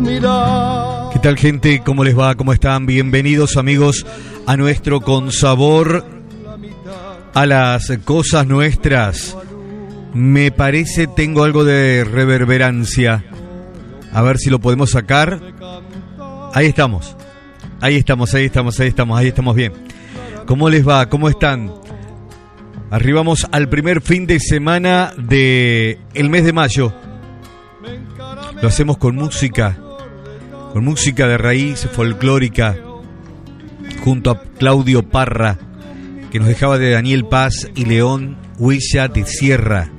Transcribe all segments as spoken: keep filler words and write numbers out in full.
¿Qué tal, gente? ¿Cómo les va? ¿Cómo están? Bienvenidos, amigos, a nuestro Con Sabor a las cosas nuestras. Me parece tengo algo de reverberancia. A ver si lo podemos sacar. Ahí estamos. Ahí estamos, ahí estamos, ahí estamos, ahí estamos bien. ¿Cómo les va? ¿Cómo están? Arribamos al primer fin de semana de el mes de mayo. Lo hacemos con música, con música de raíz folclórica, junto a Claudio Parra, que nos dejaba de Daniel Paz y León Huella de Sierra.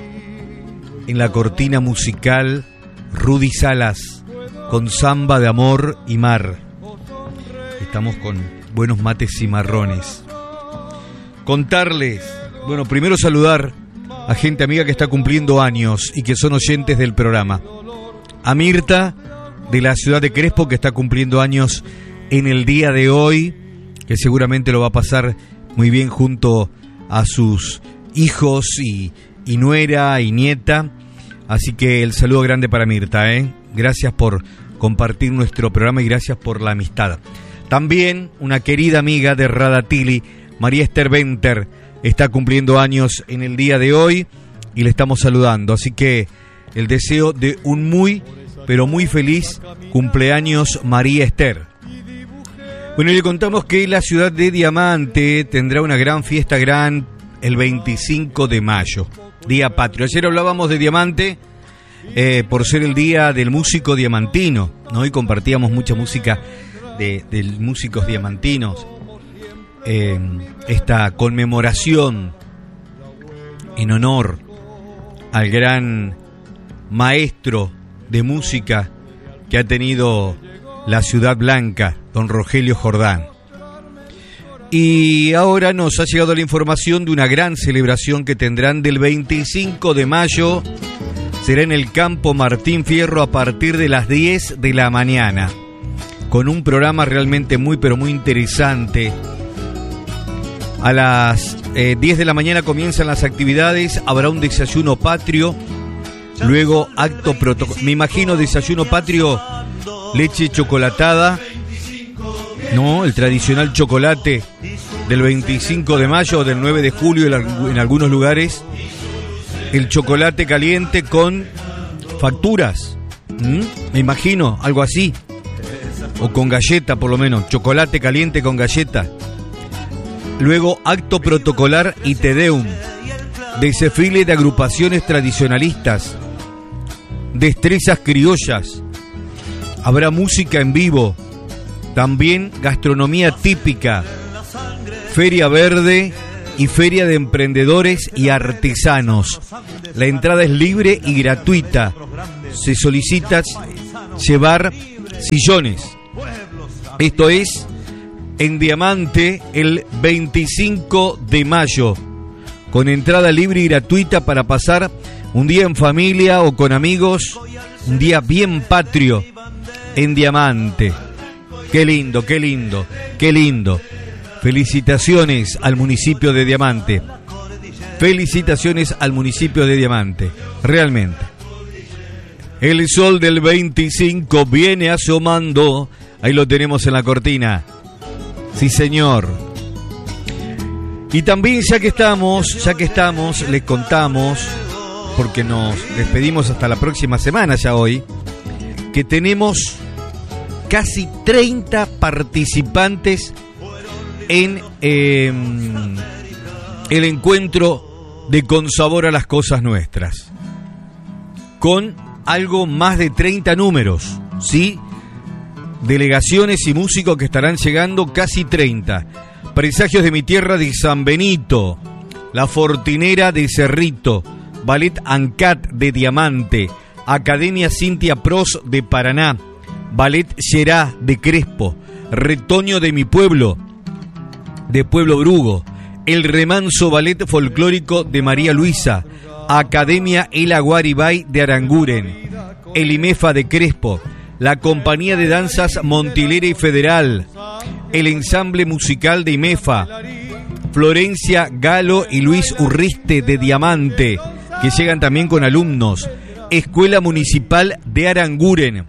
En la cortina musical, Rudy Salas, con Samba de Amor y Mar. Estamos con buenos mates y marrones. Contarles, bueno, primero saludar a gente amiga que está cumpliendo años y que son oyentes del programa. A Mirta, de la ciudad de Crespo, que está cumpliendo años en el día de hoy, que seguramente lo va a pasar muy bien junto a sus hijos y, y nuera y nieta. Así que el saludo grande para Mirta, ¿eh? Gracias por compartir nuestro programa y gracias por la amistad. También una querida amiga de Radatili, María Esther Venter, está cumpliendo años en el día de hoy y le estamos saludando. Así que el deseo de un muy, pero muy feliz cumpleaños, María Esther. Bueno, y le contamos que la ciudad de Diamante tendrá una gran fiesta gran el veinticinco de mayo, Día Patrio. Ayer hablábamos de Diamante eh, por ser el Día del Músico Diamantino, ¿no? Y compartíamos mucha música de, de músicos diamantinos. Eh, esta conmemoración en honor al gran maestro de música que ha tenido la Ciudad Blanca, don Rogelio Jordán. Y ahora nos ha llegado la información de una gran celebración que tendrán del veinticinco de mayo. Será en el Campo Martín Fierro a partir de las diez de la mañana, con un programa realmente muy pero muy interesante. A las eh, diez de la mañana comienzan las actividades, habrá un desayuno patrio, luego acto protocolo. Me imagino desayuno patrio, leche chocolatada, no, el tradicional chocolate del veinticinco de mayo o del nueve de julio en algunos lugares, el chocolate caliente con facturas, ¿Mm? me imagino, algo así, o con galleta por lo menos, chocolate caliente con galleta. Luego acto protocolar y Te Deum, desfile de agrupaciones tradicionalistas, destrezas criollas, habrá música en vivo, también gastronomía típica, feria verde y feria de emprendedores y artesanos. La entrada es libre y gratuita. Se solicita llevar sillones. Esto es en Diamante el veinticinco de mayo, con entrada libre y gratuita para pasar un día en familia o con amigos, un día bien patrio en Diamante. Qué lindo, qué lindo, qué lindo. Felicitaciones al municipio de Diamante. Felicitaciones al municipio de Diamante, realmente. El sol del veinticinco viene asomando. Ahí lo tenemos en la cortina. Sí, señor. Y también, ya que estamos, ya que estamos, les contamos, porque nos despedimos hasta la próxima semana ya hoy, que tenemos casi treinta participantes en eh, el encuentro de Con Sabor a las Cosas Nuestras. Con algo más de treinta números, ¿sí? Delegaciones y músicos que estarán llegando, casi treinta. Presagios de mi tierra de San Benito, La Fortinera de Cerrito, Ballet ANCAT de Diamante, Academia Cintia Pros de Paraná, Ballet Gerá de Crespo, Retoño de mi pueblo, de Pueblo Brugo, El Remanso Ballet Folclórico de María Luisa, Academia El Aguaribay de Aranguren, el IMEFA de Crespo, la Compañía de Danzas Montilera y Federal, el Ensamble Musical de IMEFA, Florencia Galo y Luis Urriste de Diamante, que llegan también con alumnos, Escuela Municipal de Aranguren,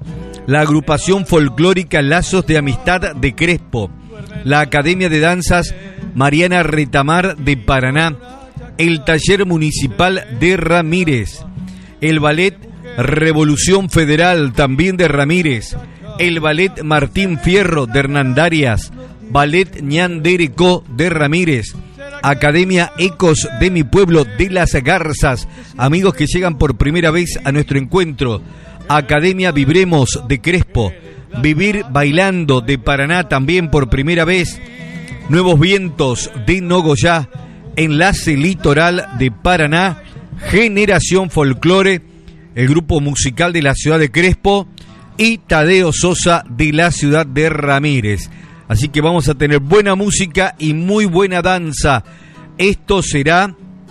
la agrupación folclórica Lazos de Amistad de Crespo, la Academia de Danzas Mariana Retamar de Paraná, el Taller Municipal de Ramírez, el Ballet Revolución Federal también de Ramírez, el Ballet Martín Fierro de Hernandarias, Ballet Ñanderecó de Ramírez, Academia Ecos de mi pueblo de Las Garzas, amigos que llegan por primera vez a nuestro encuentro, Academia Vibremos de Crespo, Vivir Bailando de Paraná también por primera vez, Nuevos Vientos de Nogoyá, Enlace Litoral de Paraná, Generación Folclore, el grupo musical de la ciudad de Crespo y Tadeo Sosa de la ciudad de Ramírez. Así que vamos a tener buena música y muy buena danza. Esto será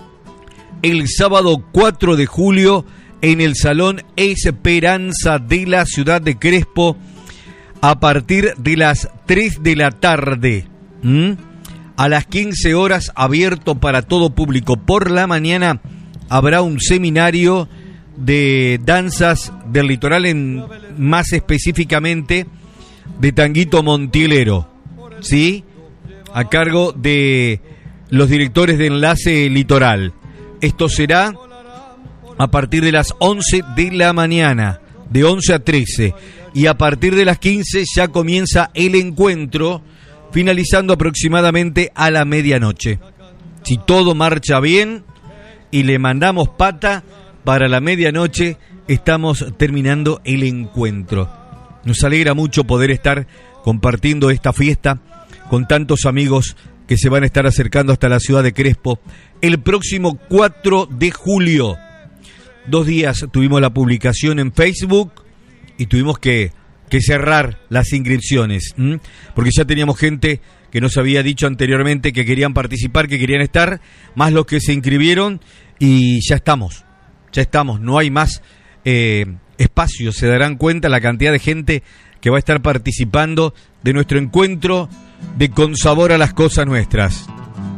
el sábado cuatro de julio en el Salón Esperanza de la ciudad de Crespo a partir de las tres de la tarde. ¿Mm? A las quince horas, abierto para todo público. Por la mañana habrá un seminario de danzas del litoral, en, más específicamente de Tanguito Montielero, ¿sí? A cargo de los directores de Enlace Litoral. Esto será a partir de las once de la mañana, de once a trece. Y a partir de las quince ya comienza el encuentro, finalizando aproximadamente a la medianoche. Si todo marcha bien y le mandamos pata, para la medianoche estamos terminando el encuentro. Nos alegra mucho poder estar compartiendo esta fiesta con tantos amigos que se van a estar acercando hasta la ciudad de Crespo el próximo cuatro de julio. Dos días tuvimos la publicación en Facebook y tuvimos que, que cerrar las inscripciones, ¿m? porque ya teníamos gente que nos había dicho anteriormente que querían participar, que querían estar, más los que se inscribieron, y ya estamos, ya estamos, no hay más eh, espacio. Se darán cuenta la cantidad de gente que va a estar participando de nuestro encuentro de Con Sabor a las Cosas Nuestras.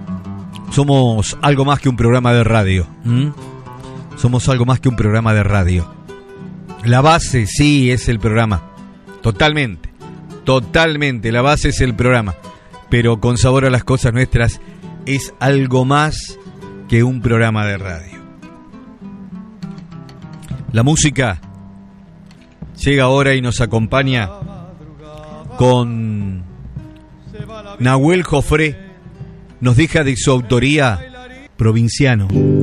Somos algo más que un programa de radio. ¿Mm? Somos algo más que un programa de radio. La base sí es el programa. Totalmente. Totalmente. La base es el programa. Pero Con Sabor a las Cosas Nuestras es algo más que un programa de radio. La música llega ahora y nos acompaña con Nahuel Jofré. Nos deja de su autoría Provinciano.